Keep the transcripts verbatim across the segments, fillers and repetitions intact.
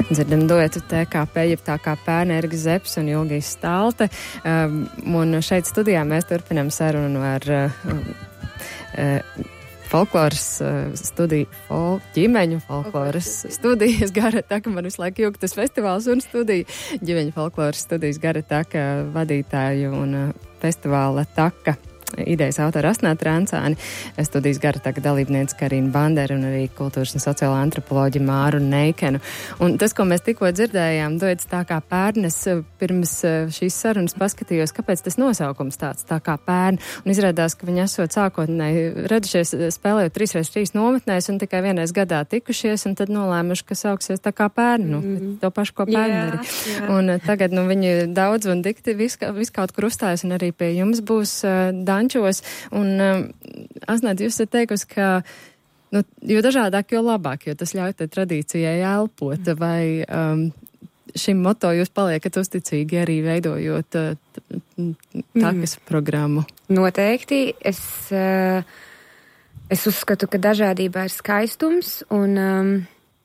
Dzirdam duetu T K P, jeb tā kā Pērna Erga Zepes un Ilgijas Stalte. Um, un šeit studijā mēs turpinām sarunu ar uh, uh, folkloras uh, studiju, fol, ģimeņu folkloras studijas Garataka. Man visu laiku jūg tas festivāls un studija. Ģimeņu folkloras studijas Garataka vadītāju un uh, festivāla Taka idejas autora Asnāta Rancāni, studijas Garataka dalībniece Karina Bandera un arī kultūras un sociālā antropoloģa Māru Neikenu. Un tas, ko mēs tikko dzirdējām, duets Tā kā Pērnes, pirms šīs sarunas paskatījos, kāpēc tas nosaukums tāds Tā kā Pērni. Un izrādās, ka viņi esot sākotnēji radušies spēlējot trīs reiz trīs nometnēs un tikai vienreiz gadā tikušies un tad nolēmuši, ka sauksies Tā kā Pērni. Nu, mm. to pašu, ko Pērni arī. Un tagad, nu, viņi daudz un dikti vis, vis kaut kur uzstājas un arī pie jums būs uh, Dančos. Un, um, Asnāt, jūs esat teikusi, ka nu, jo tažādāk, jo labāk, jo tas ļauj tai tradīcijai elpot. Vai um, šim moto jūs paliekat uzticīgi arī veidojot uh, takas mm. programmu? Noteikti. Es, uh, es uzskatu, ka dažādībā ir skaistums un, um,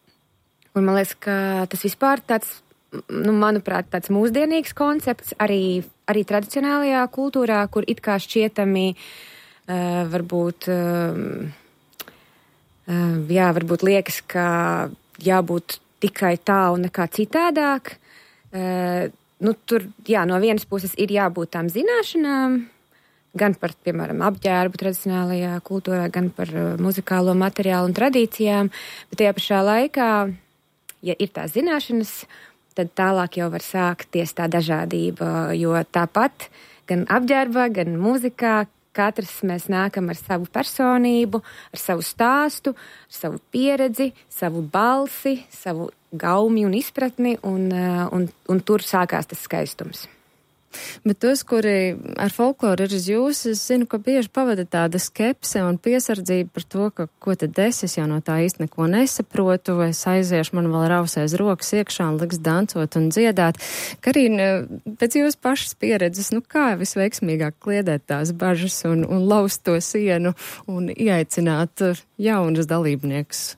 un man liekas, ka tas vispār tāds, nu, manuprāt, tāds mūsdienīgs koncepts arī, arī tradicionālajā kultūrā, kur it kā šķietami uh, varbūt, uh, uh, jā, varbūt liekas, ka jābūt tikai tā un nekā citādāk. Uh, nu, tur, jā, no vienas puses ir jābūt tām zināšanām, gan par, piemēram, apģērbu tradicionālajā kultūrā, gan par uh, muzikālo materiālu un tradīcijām, bet tajā pašā laikā, ja ir tās zināšanas, tad tālāk jau var sākties tā dažādība, jo tāpat gan apģērbā, gan mūzikā katrs mēs nākam ar savu personību, ar savu stāstu, ar savu pieredzi, savu balsi, savu gaumi un izpratni, un, un, un tur sākās tas skaistums. Bet tos, kuri ar folkloru ir uz jūs, es zinu, ka bieži pavada tāda skepse un piesardzība par to, ka ko tad es, es jau no tā īsti neko nesaprotu, es aiziešu, man vēl rausēs rokas iekšā un liks dancot un dziedāt. Karina, pēc jūsu pašas pieredzes, nu kā visveiksmīgāk kliedēt tās bažas un, un laust to sienu un ieaicināt jaunus dalībniekus?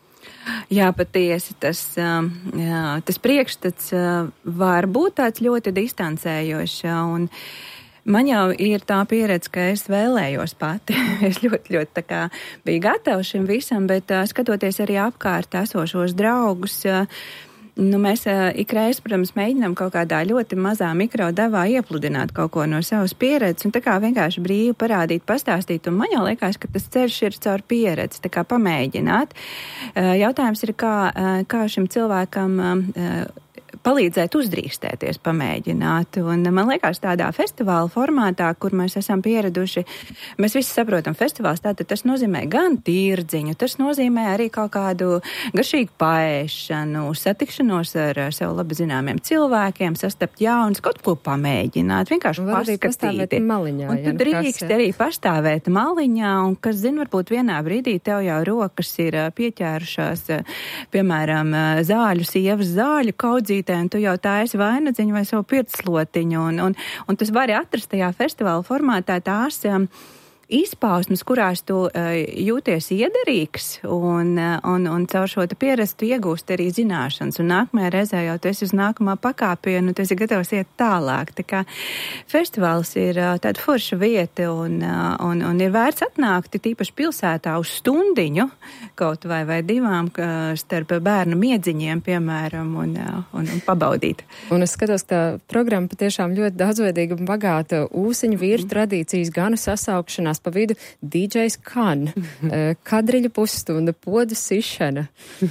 Jā, patiesi, tas, jā, tas priekšstats var būt tāds ļoti distancējošs, un man jau ir tā pieredze, ka es vēlējos pati. Es ļoti, ļoti tā kā biju gatava šim visam, bet skatoties arī apkārt esošos draugus, nu, mēs uh, ikreiz, protams, mēģinām kaut kādā ļoti mazā mikrodavā iepludināt kaut ko no savas pieredzes un tā kā vienkārši brīvi parādīt, pastāstīt. Un man jau liekas, ka tas ceļš ir caur pieredzi, tā kā pamēģināt. Uh, jautājums ir, kā, uh, kā šim cilvēkam uh, palīdzēt uzdrīkstēties, pamēģināt. Un man liekas, tādā festivāla formātā, kur mēs esam pieraduši, mēs visi saprotam, festivāls tātad tas nozīmē gan tirdziņu, tas nozīmē arī kaut kādu garšīgu paēšanu, satikšanos ar sev labi zināmiem cilvēkiem, sastapt jaunus, kaut ko pamēģināt, vienkārši paskatīt. Maliņā, un tu drīkst arī pastāvēt maliņā, un kas zin, varbūt vienā brīdī tev jau rokas ir pieķērušās, piemēram, zāļu, sievas zāļu kaudzītē, un tu jau taisi vainadziņu vai savu pirtslotiņu, un, un, un tu vari atrast tajā festivāla formātā tās um, izpausmes, kurās tu uh, jūties iederīgs, un, uh, un, un caur šo te pieredzi tu iegūst arī zināšanas, un nākamajā reizē jau tu esi uz nākamā pakāpienu, tu esi gatavs iet tālāk. Tā kā festivāls ir uh, tāda forša vieta, un, uh, un, un ir vērts atnākt, tīpaši pilsētā uz stundiņu, kaut vai vai divām, starp bērnu miedziņiem, piemēram, un, uh, un, un pabaudīt. Un es skatos, ka programma patiešām ļoti daudzveidīga un bagāta ūsiņu vīru tradīcijas, ganu sasaukšanās, pa vidu D Js Kan, mm-hmm. kadriļu pusstunda, podu sišana.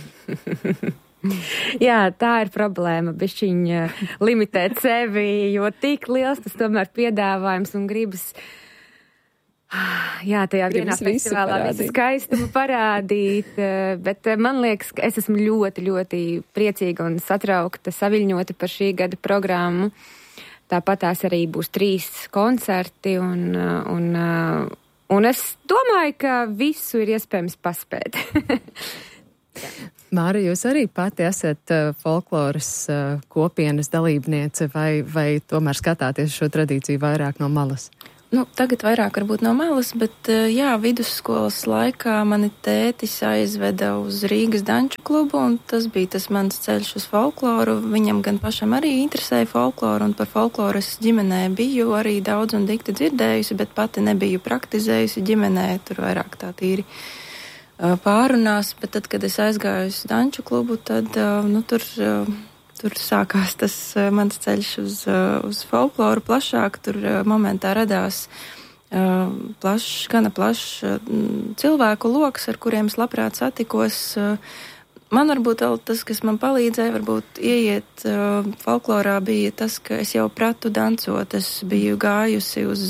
Jā, tā ir problēma, bišķiņa limitēt sevi, jo tik liels tas tomēr piedāvājums un gribas, jā, tajā vienā festivālā visu skaistumu parādīt, bet man liekas, ka es esmu ļoti, ļoti priecīga un satraukta, saviļņota par šī gada programmu. Tāpat tās arī būs trīs koncerti, un, un, un es domāju, ka visu ir iespējams paspēt. Māra, jūs arī pati esat uh, folkloras uh, kopienas dalībniece, vai, vai tomēr skatāties šo tradīciju vairāk no malas? nu, tagad vairāk varbūt no malas, bet jā, vidusskolas laikā mani tētis aizveda uz Rīgas danču klubu, un tas bija tas mans ceļš uz folkloru. Viņam gan pašam arī interesēja folkloru, un par folkloru es ģimenē biju arī daudz un dikti dzirdējusi, bet pati nebiju praktizējusi ģimenē, tur vairāk tā tīri pārunās, bet tad, kad es aizgāju uz danču klubu, tad, nu, tur, tur sākās tas mans ceļš uz, uz folkloru plašāk, tur momentā radās plašs, gana plašs cilvēku loks, ar kuriem es labprāt satikos. Man varbūt vēl tas, kas man palīdzēja, varbūt ieiet folklorā, bija tas, ka es jau pratu dancot, es biju gājusi uz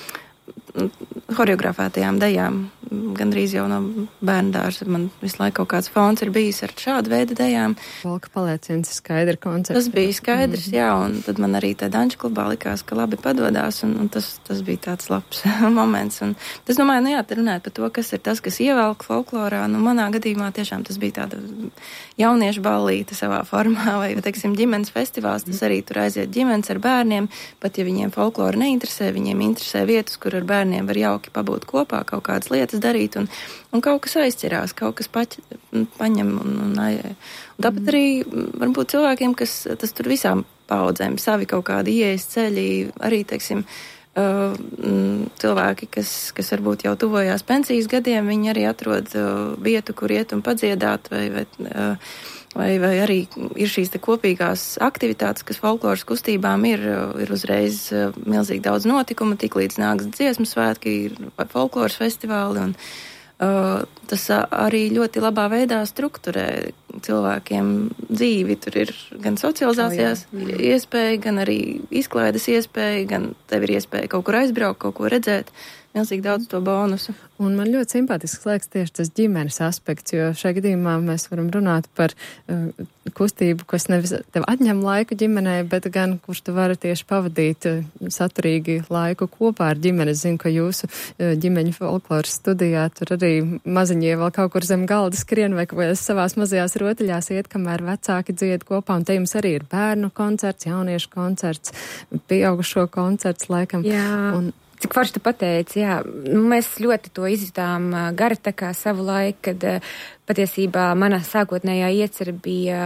horeografētajām dejām, gandrīz jau no bērndārza. Man visu laiku kaut kāds fons ir bijis ar šādu veidu dejām. Polka palieciens skaidra koncerts. Tas bija skaidrs, mm. jā, un tad man arī tā danču klubā likās, ka labi padodās, un, un tas, tas bija tāds labs moments. Un es domāju, nu jā, te runāt par to, kas ir tas, kas ievelk folklorā. Nu, manā gadījumā tiešām tas bija tāda jauniešu ballīte savā formā, vai, teiksim, ģimenes festivāls, tas arī tur aiziet ģimenes ar bērniem, pat ja viņiem folklora neinteresē, viņiem interesē vietas, kur ar bērniem var jauki pabūt kopā, kaut kādas lietas darīt, un, un kaut kas aizķerās, kaut kas paķ, paņem. Un, un, un, un tāpat arī varbūt cilvēkiem, kas tas tur visām paudzēm, savi kaut kādi ieejas ceļi, arī, teiksim, uh, cilvēki, kas, kas varbūt jau tuvojās pensijas gadiem, viņi arī atrod uh, vietu, kur iet un padziedāt, vai, vai uh, Vai, vai arī ir šīs te kopīgās aktivitātes, kas folkloras kustībām ir, ir uzreiz milzīgi daudz notikumu, tik līdz nāks dziesmu svētki, vai folkloras festivāli, un uh, tas arī ļoti labā veidā strukturē cilvēkiem dzīvi. Tur ir gan socializācijās oh, jā. iespēja, gan arī izklaides iespēja, gan tev ir iespēja kaut kur aizbraukt, kaut ko redzēt. Milzīgi daudz to bonusu. Un man ļoti simpātisks liekas tieši tas ģimenes aspekts, jo šajā gadījumā mēs varam runāt par uh, kustību, kas nevis tev atņem laiku ģimenē, bet gan, kurš tu vari tieši pavadīt uh, saturīgi laiku kopā ar ģimeni. Es zinu, ka jūsu uh, ģimeņu folkloras studijā tur arī maziņie vēl kaut kur zem galda skrien vai kaut kādas savās mazajās rotaļās iet, kamēr vecāki dzied kopā, un te jums arī ir bērnu koncerts, jauniešu koncerts, pieaugušo koncerts laikam. Jā. Un, Cik forši tu pateici, jā, nu, mēs ļoti to izjutām uh, Garatakā savu laiku, kad uh, patiesībā mana sākotnējā iecerē bija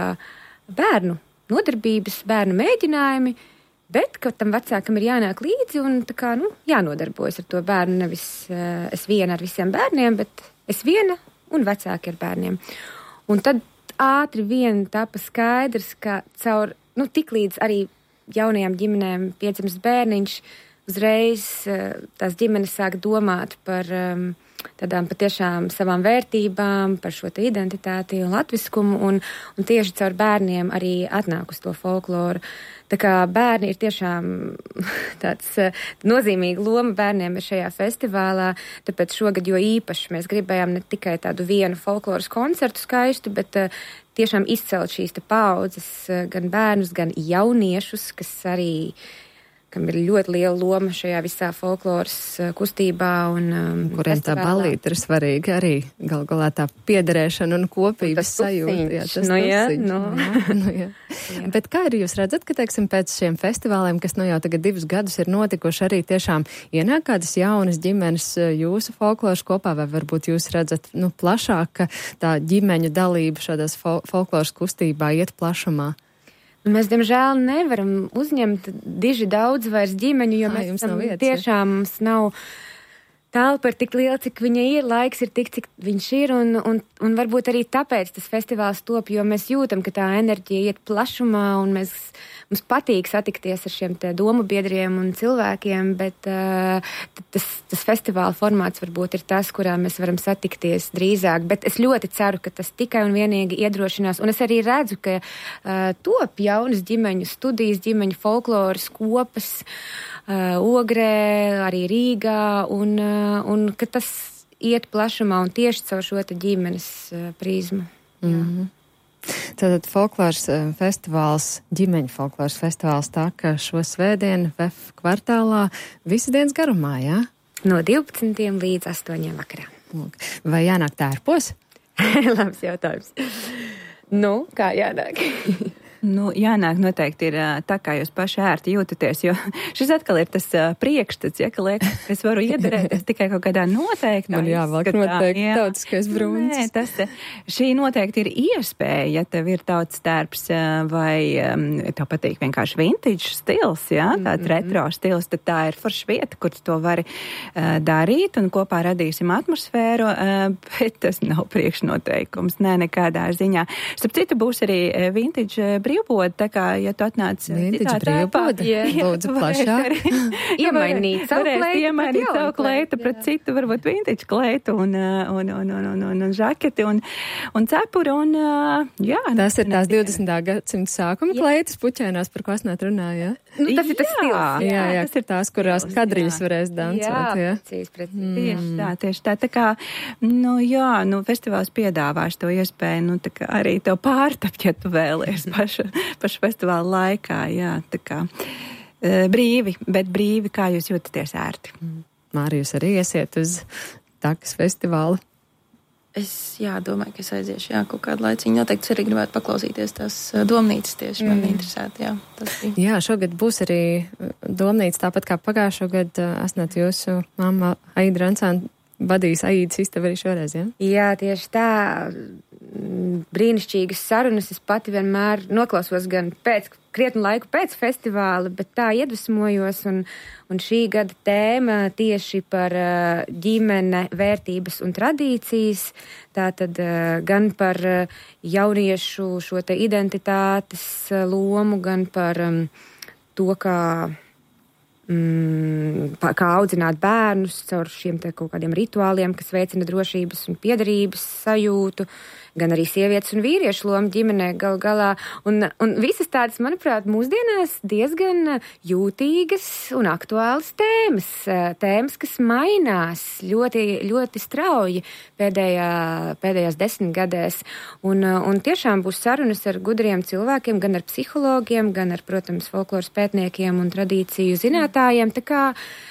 bērnu nodarbības, bērnu mēģinājumi, bet, ka tam vecākam ir jānāk līdzi un tā kā, nu, jānodarbojas ar to bērnu, nevis uh, es viena ar visiem bērniem, bet es viena un vecāki ar bērniem. Un tad ātri vien tapa skaidrs, ka caur, nu, tik līdz arī jaunajām ģimenēm piedzimst bērniņš, uzreiz tās ģimenes sāk domāt par um, tādām patiešām savām vērtībām, par šo te identitāti un latviskumu, un, un tieši caur bērniem arī atnāk uz to folkloru. Tā kā bērni ir tiešām tāds uh, nozīmīga loma bērniem ir šajā festivālā, tāpēc šogad jo īpaši mēs gribējām ne tikai tādu vienu folkloras koncertu skaistu, bet uh, tiešām izcelt šīs te paudzes, uh, gan bērnus, gan jauniešus, kas arī kam ir ļoti liela loma šajā visā folkloras kustībā. Un, um, kuriem tā ballīte ir svarīga arī gal galā tā piederēšana un kopības sajūta. Jā, tas nu, jā, no. no, no, jā. jā. Bet kā arī jūs redzat, ka, teiksim, pēc šiem festivāliem, kas nu jau tagad divus gadus ir notikuši, arī tiešām ienāk kādas jaunas ģimenes jūsu folkloras kopā, vai varbūt jūs redzat, nu, plašāk, ka tā ģimeņu dalība šādās fol folkloras kustībā iet plašumā? Mēs, diemžēl, nevaram uzņemt diži daudz vairs ģimeņu, jo Ā, mēs esam vietas, tiešām, mums nav telpa ir tik liela, cik viņa ir, laiks ir tik, cik viņš ir, un, un, un varbūt arī tāpēc tas festivāls top, jo mēs jūtam, ka tā enerģija iet plašumā, un mēs, mums patīk satikties ar šiem te domu biedriem un cilvēkiem, bet uh, tas, tas festivāla formāts varbūt ir tas, kurā mēs varam satikties drīzāk, bet es ļoti ceru, ka tas tikai un vienīgi iedrošinās, un es arī redzu, ka uh, top jaunas ģimeņu studijas, ģimeņu folkloras kopas, Uh, Ogrē, arī Rīgā, un, uh, un ka tas iet plašumā un tieši caur šo te ģimenes uh, prizmu. Mm -hmm. Tātad folkloras uh, festivāls, ģimeņu folkloras festivāls tā, ka šo svētdienu V E F kvartālā visu dienas garumā, jā? No divpadsmitiem līdz astoņiem vakarā. Vai jānāk tērpos? Labs jautājums. Nu, kā jānāk? Nu, jānāk noteikti ir tā, kā jūs paši ērti jūtaties, jo šis atkal ir tas uh, priekšstats, ja, ka liekas, es varu iedarēties tikai kaut kādā noteiktā. Man jāvelk noteikti tautiskais brūns. Nē, tas, šī noteikti ir iespēja, ja tev ir tautas tērps vai um, tev patīk vienkārši vintage stils, ja, tāds mm-hmm. retro stils, tad tā ir forša vieta, kur to vari uh, darīt un kopā radīsim atmosfēru, uh, bet tas nav priekšnoteikums, nē, nekādā ziņā. Starp citu būs arī vintage brīvbode, tā kā, ja tu atnāc vintage brīvbode, lūdzu plašāk. Iemainīt savu kleitu, iemainīt savu kleitu pret citu, varbūt vintage kleitu un, un, un, un, un, un, un žaketi un, un cepuri un, jā. Tas ir tās divdesmitā gadsimta sākuma kleitas puķēnās, par ko Asnāt runāja. Nu, tas ir tas stils. Jā, jā, jā, tas ir tās, kurās kadriļas varēs dancot. Jā, jā. precīzi, precīzi. Mm. Tieši tā, tieši tā. Tā kā, nu jā, nu festivāls piedāvās to iespēju, nu tā kā arī tev pārtapt, ja tu vēlies paša, paša festivāla laikā, jā, tā kā e, brīvi, bet brīvi, kā jūs jūtaties ērti. Māri, jūs arī iesiet uz Takas festivālu? Es, jā, domāju, ka es aiziešu, jā, kaut kādu laiciņu. Noteikti arī gribētu paklausīties tās domnīcas tieši, man mm. interesētu, jā. Tas bija. Jā, šogad būs arī domnīca, tāpat kā pagājušo gadu, Asnāt, jūsu mamma Aida Rancāna vadīs Aidas istabu arī šoreiz, jā? Jā, tieši tā. Brīnišķīgas sarunas es pati vienmēr noklausos gan pēc, krietnu laiku pēc festivāla, bet tā iedvesmojos, un, un šī gada tēma tieši par ģimene, vērtības un tradīcijas, tātad gan par jauniešu šo te identitātes lomu, gan par um, to, kā Mm, kā audzināt bērnus caur šiem te kaut kādiem rituāliem, kas veicina drošības un piederības sajūtu, gan arī sievietes un vīriešu lomu ģimenē gal galā. Un, un visas tādas, manuprāt, mūsdienās diezgan jūtīgas un aktuālas tēmas. Tēmas, kas mainās ļoti, ļoti strauji pēdējā, pēdējās desmitgadēs. Un, un tiešām būs sarunas ar gudriem cilvēkiem, gan ar psihologiem, gan ar, protams, folkloras pētniekiem un tradīciju zinātājiem. Tā kā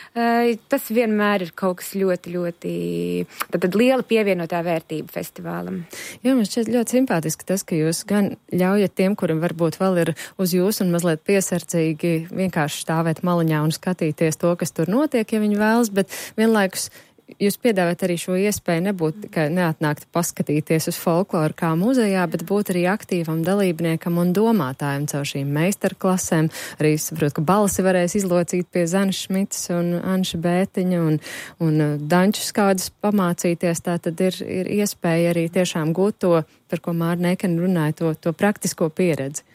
tas vienmēr ir kaut kas ļoti, ļoti tad, tad liela pievienotā vērtība festivālam. Jā, man šķiet ļoti simpātiski tas, ka jūs gan ļaujat tiem, kuriem varbūt vēl ir uz jūs un mazliet piesardzīgi vienkārši stāvēt maliņā un skatīties to, kas tur notiek, ja viņi vēlas, bet vienlaikus jūs piedāvājat arī šo iespēju nebūt tikai neatnākt paskatīties uz folkloru kā muzejā, bet būt arī aktīvam dalībniekam un domātājam caur šīm meistarklasēm. Arī saprotu, ka balsi varēs izlocīt pie Zanes Šmitas un Anša Bētiņa un, un Dančus kādus pamācīties. Tā tad ir, ir iespēja arī tiešām gūt to, par ko Māra Neikena runāja, to, to praktisko pieredzi.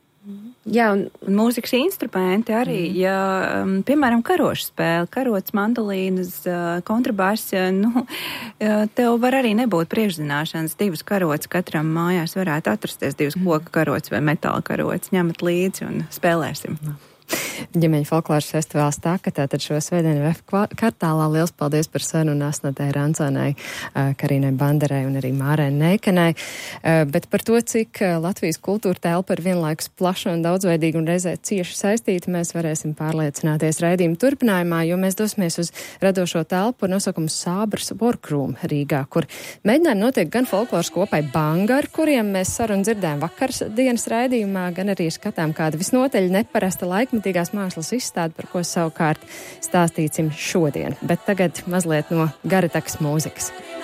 Jā, un, un mūzikas instrumenti arī, mm. ja, um, piemēram, karošu spēle, karots, mandolīnas, uh, kontrabass, uh, nu, uh, tev var arī nebūt priekšzināšanas, divas karots katram mājās varētu atrasties, divas mm. koka karots vai metāla karots, ņemat līdzi un spēlēsim. Mm. Ģimeņu folkloras festivāls Taka, tātad šo svētdienu V F kvartālā. Liels paldies par sarunu Asnatai Rancānai, Karīnai Banderai un arī Mārai Neikenai. Bet par to, cik Latvijas kultūra telpa ir vienlaikus plaša un daudzveidīga un reizē cieši saistīta, mēs varēsim pārliecināties raidījuma turpinājumā, jo mēs dosimies uz radošo telpu ar nosaukumu Sābras Workroom Rīgā, kur mēģinājumi notiek gan folkloras kopai Banga, ar kuriem mēs sarunu dzirdējām vakars dienas raidījumā, gan arī skatām kādu visnotaļ neparasta laikmatīgās mākslas izstādi, par ko savukārt stāstīsim šodien. Bet tagad mazliet no garatakas mūzikas.